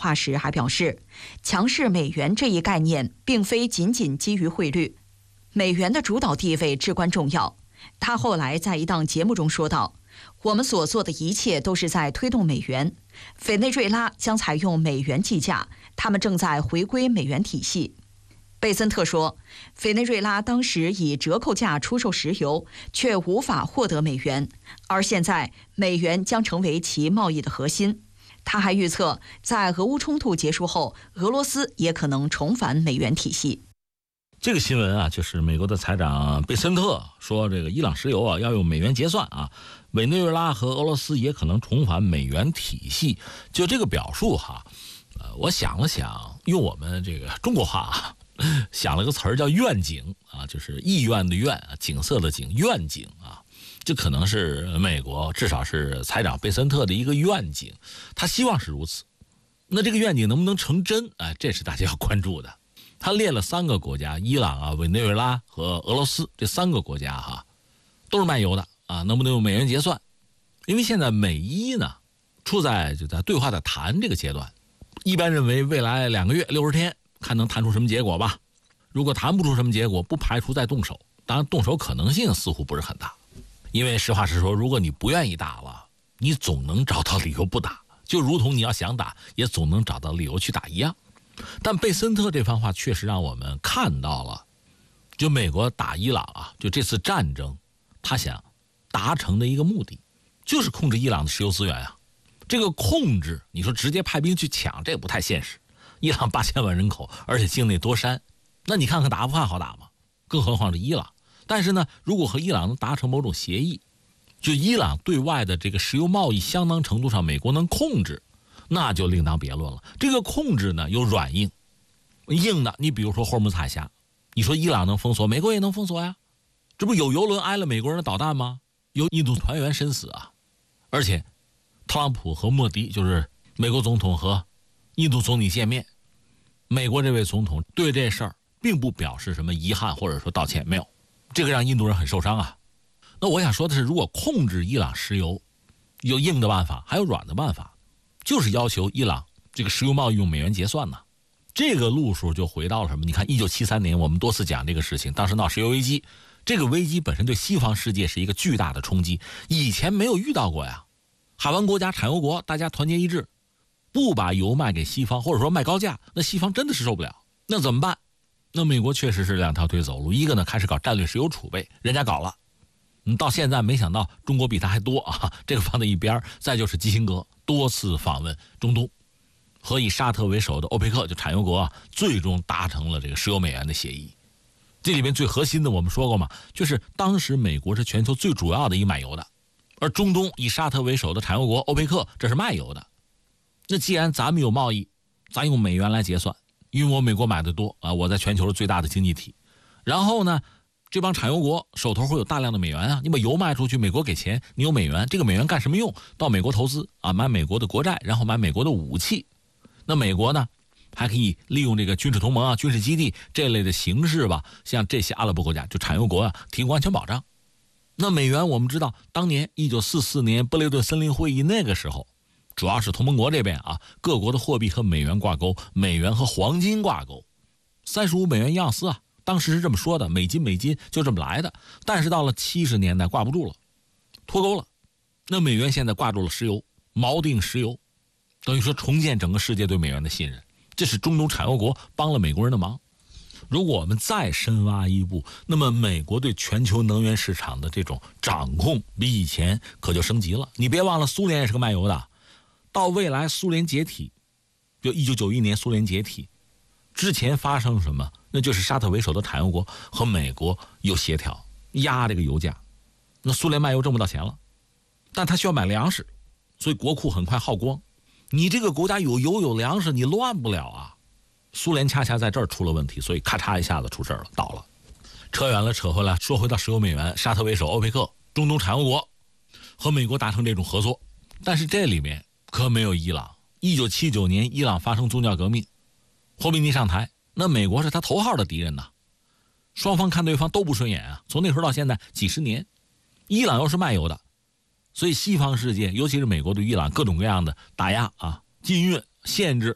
话时还表示，强势美元这一概念并非仅仅基于汇率，美元的主导地位至关重要。他后来在一档节目中说道，我们所做的一切都是在推动美元，委内瑞拉将采用美元计价，他们正在回归美元体系。贝森特说，委内瑞拉当时以折扣价出售石油，却无法获得美元，而现在美元将成为其贸易的核心。他还预测，在俄乌冲突结束后，俄罗斯也可能重返美元体系。 这个新闻啊，就是美国的财长贝森特说，这个伊朗石油啊要用美元结算啊，委内瑞拉和俄罗斯也可能重返美元体系。就这个表述哈，我想了想，用我们这个中国话啊，想了个词儿叫愿景啊，就是意愿的愿，景色的景，愿景啊。这可能是美国至少是财长贝森特的一个愿景，他希望是如此。那这个愿景能不能成真？这是大家要关注的。他列了3个国家，伊朗啊、委内瑞拉和俄罗斯，这3个国家哈，都是卖油的啊，能不能用美元结算？因为现在美伊呢，就在对话的谈这个阶段，一般认为未来2个月60天，看能谈出什么结果吧。如果谈不出什么结果，不排除再动手，当然动手可能性似乎不是很大。因为实话实说，如果你不愿意打了，你总能找到理由不打，就如同你要想打，也总能找到理由去打一样。但贝森特这番话确实让我们看到了，就美国打伊朗啊，就这次战争，他想达成的一个目的，就是控制伊朗的石油资源啊。这个控制，你说直接派兵去抢，这不太现实。伊朗8000万人口，而且境内多山，那你看看打阿富汗好打吗？更何况是伊朗。但是呢，如果和伊朗能达成某种协议，就伊朗对外的这个石油贸易相当程度上美国能控制，那就另当别论了。这个控制呢有软硬，硬的你比如说霍尔木兹海峡，你说伊朗能封锁，美国也能封锁呀，这不有油轮挨了美国人的导弹吗？有印度团员身死啊。而且特朗普和莫迪，就是美国总统和印度总理见面，美国这位总统对这事儿并不表示什么遗憾或者说道歉，没有，这个让印度人很受伤啊。那我想说的是，如果控制伊朗石油，有硬的办法，还有软的办法，就是要求伊朗这个石油贸易用美元结算呢。这个路数就回到了什么？你看1973年我们多次讲这个事情，当时闹石油危机，这个危机本身对西方世界是一个巨大的冲击，以前没有遇到过呀。海湾国家、产油国大家团结一致，不把油卖给西方，或者说卖高价，那西方真的是受不了。那怎么办？那美国确实是2条腿走路，一个呢开始搞战略石油储备，人家搞了，到现在没想到中国比他还多啊，这个放在一边。再就是基辛格多次访问中东，和以沙特为首的欧佩克就产油国啊，最终达成了这个石油美元的协议。这里面最核心的我们说过嘛，就是当时美国是全球最主要的一买油的，而中东以沙特为首的产油国欧佩克这是卖油的。那既然咱们有贸易，咱用美元来结算，因为我美国买的多啊，我在全球是最大的经济体。然后呢，这帮产油国手头会有大量的美元啊，你把油卖出去，美国给钱，你有美元，这个美元干什么用？到美国投资啊，买美国的国债，然后买美国的武器。那美国呢，还可以利用这个军事同盟啊、军事基地这类的形式吧，向这些阿拉伯国家就产油国啊提供安全保障。那美元我们知道，当年1944年布雷顿森林会议那个时候，主要是同盟国这边啊，各国的货币和美元挂钩，美元和黄金挂钩，35美元一盎司啊，当时是这么说的，美金就这么来的。但是到了70年代挂不住了，脱钩了。那美元现在挂住了石油，锚定石油，等于说重建整个世界对美元的信任。这是中东产油国帮了美国人的忙。如果我们再深挖一步，那么美国对全球能源市场的这种掌控比以前可就升级了。你别忘了，苏联也是个卖油的。到未来苏联解体，就1991年苏联解体之前发生什么？那就是沙特为首的产油国和美国有协调压这个油价。那苏联卖油挣不到钱了，但他需要买粮食，所以国库很快耗光。你这个国家有油有粮食，你乱不了啊。苏联恰恰在这儿出了问题，所以咔嚓一下子出事了，倒了。扯远了，扯回来，说回到石油美元，沙特为首欧佩克中东产油国和美国达成这种合作，但是这里面可没有伊朗。1979年伊朗发生宗教革命，霍梅尼上台，那美国是他头号的敌人呐，双方看对方都不顺眼啊。从那时候到现在几十年，伊朗又是卖油的，所以西方世界尤其是美国对伊朗各种各样的打压啊、禁运、限制，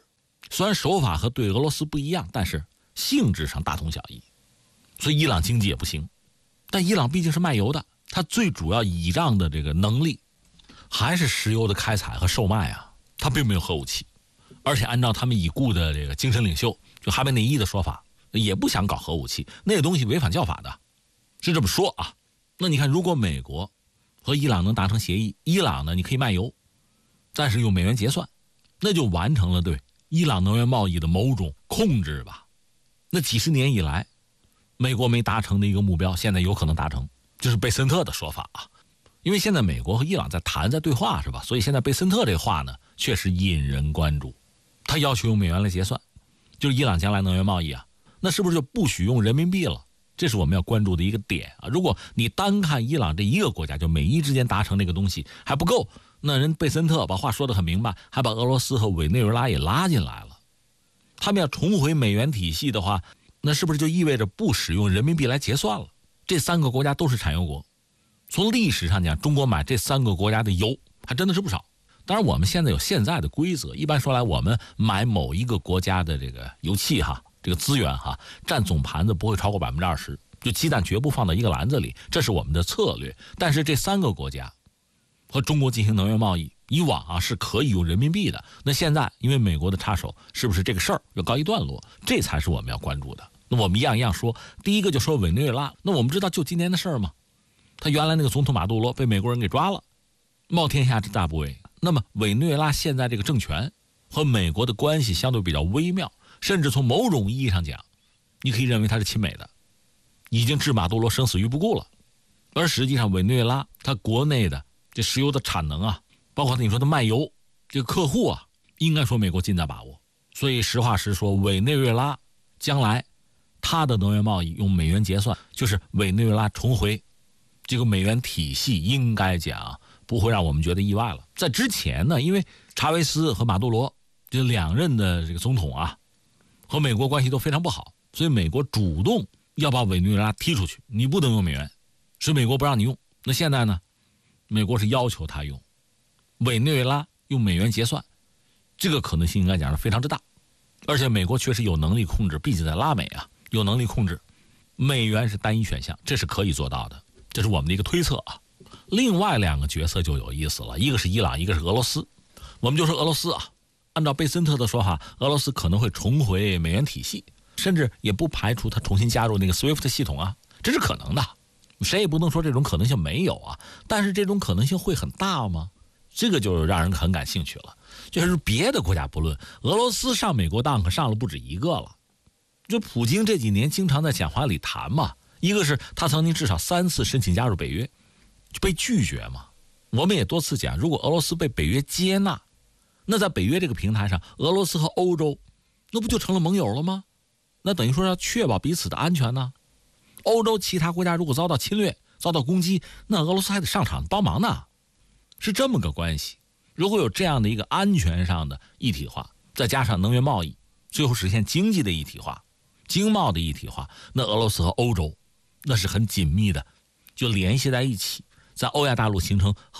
虽然手法和对俄罗斯不一样，但是性质上大同小异。所以伊朗经济也不行，但伊朗毕竟是卖油的，它最主要倚仗的这个能力还是石油的开采和售卖啊，它并没有核武器。而且按照他们已故的这个精神领袖就哈梅内伊的说法，也不想搞核武器，那个东西违反教法的，是这么说啊。那你看，如果美国和伊朗能达成协议，伊朗呢你可以卖油，但是用美元结算，那就完成了对伊朗能源贸易的某种控制吧。那几十年以来美国没达成的一个目标，现在有可能达成，就是贝森特的说法啊。因为现在美国和伊朗在谈，在对话是吧？所以现在贝森特这话呢确实引人关注。他要求用美元来结算，就是伊朗将来能源贸易啊，那是不是就不许用人民币了？这是我们要关注的一个点啊。如果你单看伊朗这一个国家，就美伊之间达成这个东西还不够，那人贝森特把话说得很明白，还把俄罗斯和委内瑞拉也拉进来了。他们要重回美元体系的话，那是不是就意味着不使用人民币来结算了？这三个国家都是产油国，从历史上讲，中国买这三个国家的油还真的是不少。当然我们现在有现在的规则，一般说来我们买某一个国家的这个油气哈，这个资源哈，占总盘子不会超过 20%， 就鸡蛋绝不放到一个篮子里，这是我们的策略。但是这三个国家和中国进行能源贸易，以往啊是可以用人民币的，那现在因为美国的插手，是不是这个事儿要告一段落？这才是我们要关注的。那我们一样一样说，第一个就说委内瑞拉，那我们知道就今年的事儿吗？他原来那个总统马杜罗被美国人给抓了，冒天下之大不韪。那么委内瑞拉现在这个政权和美国的关系相对比较微妙，甚至从某种意义上讲，你可以认为它是亲美的，已经置马杜罗生死于不顾了。而实际上委内瑞拉它国内的这石油的产能啊，包括你说的卖油这个客户啊，应该说美国尽在把握。所以实话实说，委内瑞拉将来它的能源贸易用美元结算，就是委内瑞拉重回这个美元体系，应该讲不会让我们觉得意外了。在之前呢，因为查韦斯和马杜罗这两任的这个总统啊，和美国关系都非常不好，所以美国主动要把委内瑞拉踢出去，你不能用美元，是美国不让你用。那现在呢，美国是要求他用委内瑞拉用美元结算，这个可能性应该讲是非常之大。而且美国确实有能力控制，毕竟在拉美啊，有能力控制美元是单一选项，这是可以做到的，这是我们的一个推测啊。另外两个角色就有意思了，一个是伊朗，一个是俄罗斯。我们就说俄罗斯啊，按照贝森特的说法，俄罗斯可能会重回美元体系，甚至也不排除他重新加入那个 SWIFT 系统啊，这是可能的，谁也不能说这种可能性没有啊。但是这种可能性会很大吗？这个就让人很感兴趣了。就是别的国家不论，俄罗斯上美国当可上了不止一个了。就普京这几年经常在讲话里谈嘛，一个是他曾经至少3次申请加入北约，就被拒绝嘛。我们也多次讲，如果俄罗斯被北约接纳，那在北约这个平台上，俄罗斯和欧洲那不就成了盟友了吗？那等于说要确保彼此的安全呢。欧洲其他国家如果遭到侵略、遭到攻击，那俄罗斯还得上场帮忙呢，是这么个关系。如果有这样的一个安全上的一体化，再加上能源贸易，最后实现经济的一体化、经贸的一体化，那俄罗斯和欧洲那是很紧密的，就联系在一起，在欧亚大陆形成